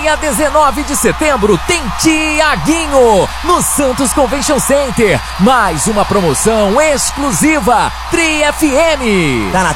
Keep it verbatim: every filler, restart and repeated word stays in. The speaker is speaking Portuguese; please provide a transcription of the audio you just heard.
Dia dezenove de setembro tem Tiaguinho no Santos Convention Center. Mais uma promoção exclusiva Tri F M. Tá na